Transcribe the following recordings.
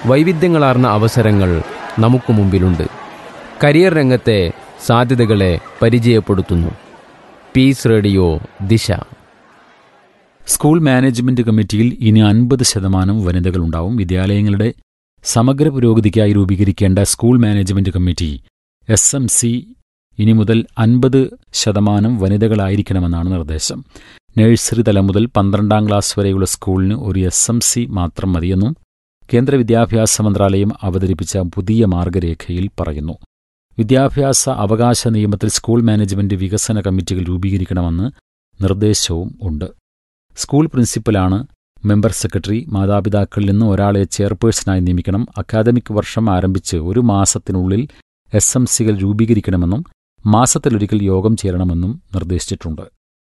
വൈവിധ്യങ്ങളാർന്ന അവസരങ്ങൾ നമുക്ക് മുമ്പിലുണ്ട്. കരിയർ രംഗത്തെ സാധ്യതകളെ പരിചയപ്പെടുത്തുന്നു. പീസ് റേഡിയോ ദിശ. സ്കൂൾ മാനേജ്മെന്റ് കമ്മിറ്റിയിൽ ഇനി 50% വനിതകളുണ്ടാവും. വിദ്യാലയങ്ങളുടെ സമഗ്ര പുരോഗതിക്കായി രൂപീകരിക്കേണ്ട സ്കൂൾ മാനേജ്മെന്റ് കമ്മിറ്റി SMC ഇനി മുതൽ 50% വനിതകളായിരിക്കണമെന്നാണ് നിർദ്ദേശം. നഴ്സറി തലം മുതൽ 12ാം ക്ലാസ് വരെയുള്ള സ്കൂളിന് ഒരു SMC മാത്രം മതിയെന്നും കേന്ദ്ര വിദ്യാഭ്യാസ മന്ത്രാലയം അവതരിപ്പിച്ച പുതിയ മാർഗരേഖയിൽ പറയുന്നു. വിദ്യാഭ്യാസ അവകാശ നിയമത്തിൽ സ്കൂൾ മാനേജ്മെന്റ് വികസന കമ്മിറ്റികൾ രൂപീകരിക്കണമെന്ന് നിർദ്ദേശവും ഉണ്ട്. School പ്രിൻസിപ്പലാണ് member secretary. മാതാപിതാക്കളിൽ നിന്ന് ഒരാളെ ചെയർപേഴ്സണായി നിയമിക്കണം. അക്കാദമിക് വർഷം ആരംഭിച്ച് 1 മാസത്തിനുള്ളിൽ SMCകൾ രൂപീകരിക്കണമെന്നും മാസത്തിലൊരിക്കൽ യോഗം ചേരണമെന്നും നിർദ്ദേശിച്ചിട്ടുണ്ട്.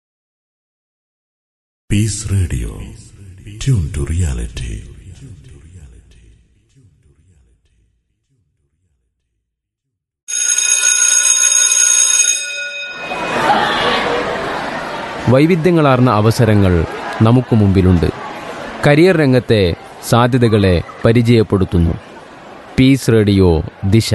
Piece radio, tune to reality. വൈവിധ്യങ്ങളാർന്ന അവസരങ്ങൾ നമുക്ക് മുമ്പിലുണ്ട്. കരിയർ രംഗത്തെ സാധ്യതകളെ പരിചയപ്പെടുത്തുന്നു. പീസ് റേഡിയോ ദിശ.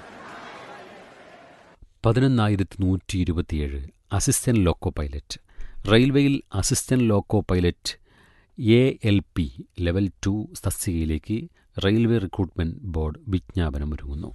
11,127 അസിസ്റ്റന്റ് ലോക്കോ പൈലറ്റ്. റെയിൽവേയിൽ assistant loco pilot ALP level 2 തസ്തികയിലേക്ക് റെയിൽവേ റിക്രൂട്ട്മെന്റ് ബോർഡ് വിജ്ഞാപനമൊരുങ്ങുന്നു.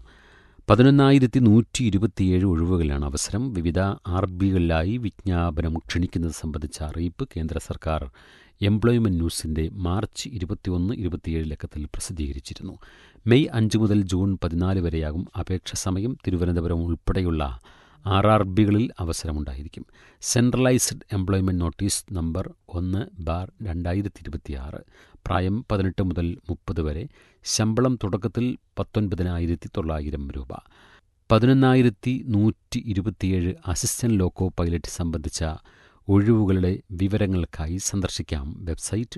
11,127 ഒഴിവുകളിലാണ് അവസരം. വിവിധ RBകളിലായി വിജ്ഞാപനം ക്ഷണിക്കുന്നത് സംബന്ധിച്ച അറിയിപ്പ് കേന്ദ്ര സർക്കാർ എംപ്ലോയ്മെന്റ് ന്യൂസിന്റെ മാർച്ച് 21-27 ലക്കത്തിൽ പ്രസിദ്ധീകരിച്ചിരുന്നു. മെയ് 5 മുതൽ ജൂൺ 14 വരെയാകും അപേക്ഷ സമയം. തിരുവനന്തപുരം ഉൾപ്പെടെയുള്ള RRBകളിൽ അവസരമുണ്ടായിരിക്കും. Centralised employment notice number 1/2026. പ്രായം 18 മുതൽ 30 വരെ. ശമ്പളം തുടക്കത്തിൽ 19,900 രൂപ. 11,127 അസിസ്റ്റന്റ് ലോക്കോ പൈലറ്റ് സംബന്ധിച്ച ഒഴിവുകളുടെ വിവരങ്ങൾക്കായി സന്ദർശിക്കാം website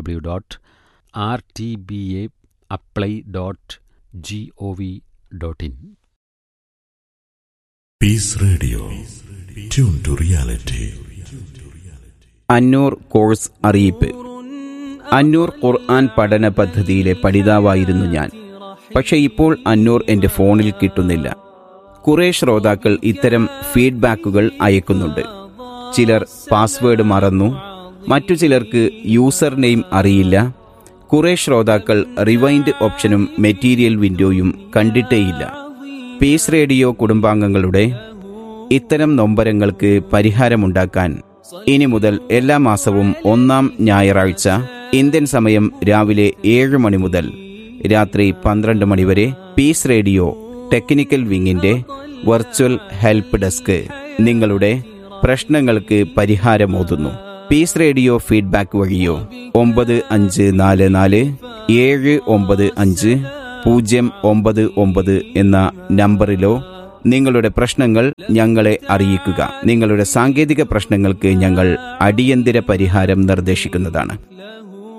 www.rtbaapply.gov.in. Piece radio, tune to reality. Annur course അറിയിപ്പ്. അന്നൂർ ഖുർആൻ പഠന പദ്ധതിയിലെ പഠിതാവായിരുന്നു ഞാൻ. പക്ഷെ ഇപ്പോൾ അന്നൂർ എൻ്റെ ഫോണിൽ കിട്ടുന്നില്ല. കുറേ ശ്രോതാക്കൾ ഇത്തരം ഫീഡ്ബാക്കുകൾ അയക്കുന്നുണ്ട്. ചിലർ പാസ്വേഡ് മറന്നു, മറ്റു ചിലർക്ക് യൂസർ നെയിം അറിയില്ല. കുറേ ശ്രോതാക്കൾ റിവൈൻഡ് ഓപ്ഷനും മെറ്റീരിയൽ വിൻഡോയും കണ്ടിട്ടേയില്ല. പീസ് റേഡിയോ കുടുംബാംഗങ്ങളുടെ ഇത്തരം നൊമ്പരങ്ങൾക്ക് പരിഹാരമുണ്ടാക്കാൻ ഇനി മുതൽ എല്ലാ മാസവും 1-ാം ഞായറാഴ്ച ഇന്ത്യൻ സമയം രാവിലെ 7 മണി മുതൽ രാത്രി 12 മണി വരെ piece radio technical വിങ്ങിന്റെ virtual help desk നിങ്ങളുടെ പ്രശ്നങ്ങൾക്ക് പരിഹാരമോതുന്നു. പീസ് റേഡിയോ ഫീഡ്ബാക്ക് വഴിയോ 9544-795-099 എന്ന നമ്പറിലോ നിങ്ങളുടെ പ്രശ്നങ്ങൾ ഞങ്ങളെ അറിയിക്കുക. നിങ്ങളുടെ സാങ്കേതിക പ്രശ്നങ്ങൾക്ക് ഞങ്ങൾ അടിയന്തര പരിഹാരം നിർദ്ദേശിക്കുന്നതാണ്.